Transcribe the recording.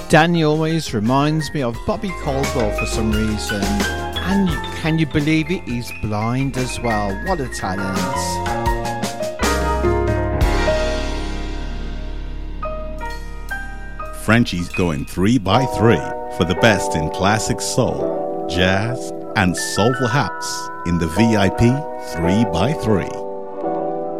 Danny always reminds me of Bobby Caldwell for some reason. And can you believe it? He's blind as well. What a talent. Frenchie's going 3 by 3 for the best in classic soul, jazz, and soulful house in the VIP 3 by 3.